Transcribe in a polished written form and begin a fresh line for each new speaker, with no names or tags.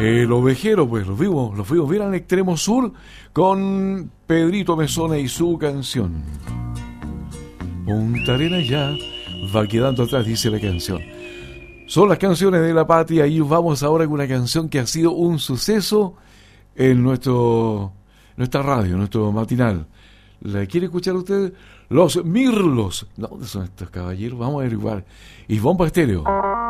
El ovejero, pues los fuimos bien al extremo sur con Pedrito Mesona y su canción. Punta Arenas ya va quedando atrás, dice la canción. Son las canciones de la patria y vamos ahora con una canción que ha sido un suceso en nuestra radio, nuestro matinal. ¿La quiere escuchar usted? Los Mirlos. No, son estos caballeros, vamos a averiguar. Y Bomba Estéreo.